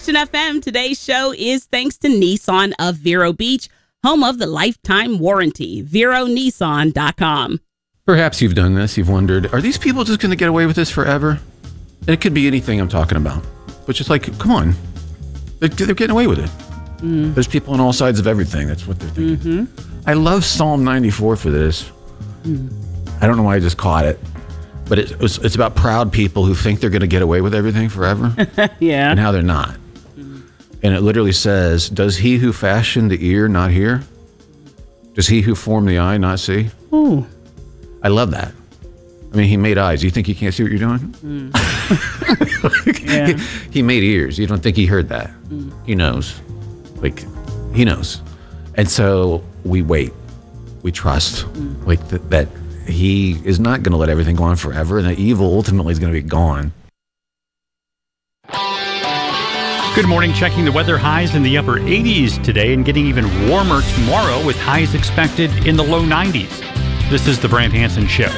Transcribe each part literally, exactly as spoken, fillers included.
Christian F M. Today's show is thanks to Nissan of Vero Beach, home of the lifetime warranty. Vero Nissan dot com. Perhaps you've done this. You've wondered, are these people just going to get away with this forever? And it could be anything I'm talking about. But just like, come on. They're, they're getting away with it. Mm. There's people on all sides of everything. That's what they're thinking. Mm-hmm. I love Psalm ninety-four for this. Mm. I don't know why I just caught it. But it, it's, it's about proud people who think they're going to get away with everything forever. Yeah. And how they're not. Mm. And it literally says, does he who fashioned the ear not hear? Does he who formed the eye not see? Ooh. I love that. I mean, he made eyes. You think he can't see what you're doing? Mm. Yeah. he, he made ears. You don't think he heard that? Mm. He knows. Like, he knows. And so we wait. We trust. Mm. Like th- that. He is not going to let everything go on forever, and that evil ultimately is going to be gone. Good morning. Checking the weather, highs in the upper eighties today and getting even warmer tomorrow with highs expected in the low nineties. This is the Brant Hansen Show.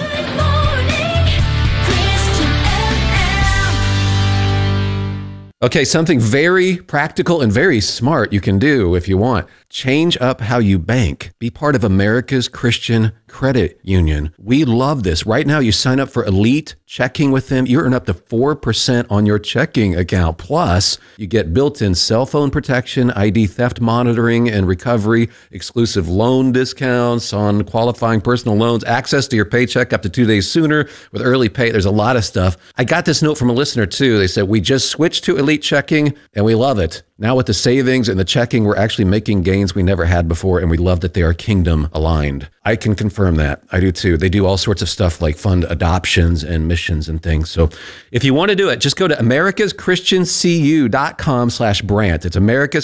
Okay, something very practical and very smart you can do if you want. Change up how you bank. Be part of America's Christian Credit Union. We love this. Right now, you sign up for Elite Checking with them. You earn up to four percent on your checking account. Plus, you get built-in cell phone protection, I D theft monitoring and recovery, exclusive loan discounts on qualifying personal loans, access to your paycheck up to two days sooner with early pay. There's a lot of stuff. I got this note from a listener, too. They said, we just switched to Elite Checking, and we love it. Now with the savings and the checking, we're actually making gains we never had before, and we love that they are kingdom aligned. I can confirm that. I do too. They do all sorts of stuff like fund adoptions and missions and things. So if you want to do it, just go to americaschristiancu.com slash Brant. It's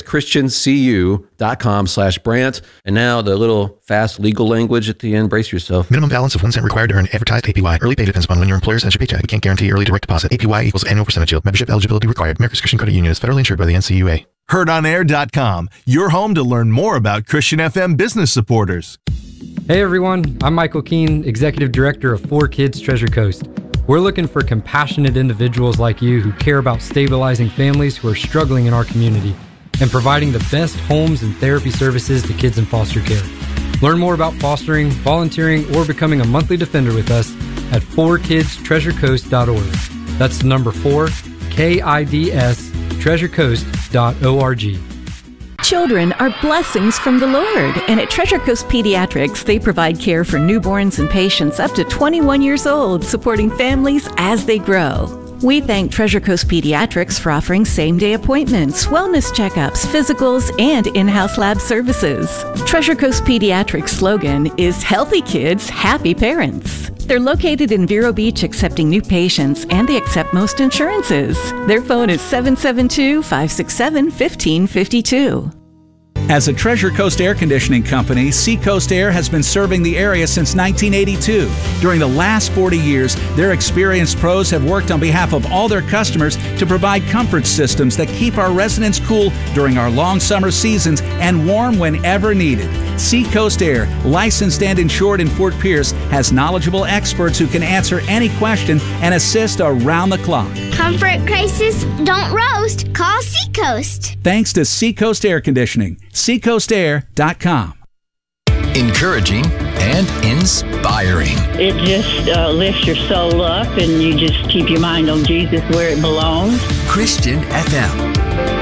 americaschristiancu.com slash Brant. And now the little fast legal language at the end. Brace yourself. Minimum balance of one cent required to earn advertised A P Y. Early pay depends upon when your employer sends your paycheck. We can't guarantee early direct deposit. A P Y equals annual percentage yield. Membership eligibility required. America's Christian Credit Union is federally insured by the N C U A. heard on air dot com, your home to learn more about Christian F M business supporters. Hey everyone, I'm Michael Keene, Executive Director of four Kids Treasure Coast. We're looking for compassionate individuals like you who care about stabilizing families who are struggling in our community and providing the best homes and therapy services to kids in foster care. Learn more about fostering, volunteering, or becoming a monthly defender with us at four kids treasure coast dot org. That's the number four, K I D S, treasure coast dot org. Children are blessings from the Lord, and at Treasure Coast Pediatrics, they provide care for newborns and patients up to twenty-one years old, supporting families as they grow. We thank Treasure Coast Pediatrics for offering same-day appointments, wellness checkups, physicals, and in-house lab services. Treasure Coast Pediatrics' slogan is Healthy Kids, Happy Parents. They're located in Vero Beach, accepting new patients, and they accept most insurances. Their phone is seven seven two, five six seven, one five five two. As a Treasure Coast Air Conditioning company, Seacoast Air has been serving the area since nineteen eighty-two. During the last forty years, their experienced pros have worked on behalf of all their customers to provide comfort systems that keep our residents cool during our long summer seasons and warm whenever needed. Seacoast Air, licensed and insured in Fort Pierce, has knowledgeable experts who can answer any question and assist around the clock. Comfort crisis, don't roast. Call Seacoast. Thanks to Seacoast Air Conditioning. seacoast air dot com. Encouraging and inspiring. It just uh, lifts your soul up and you just keep your mind on Jesus where it belongs. Christian F M.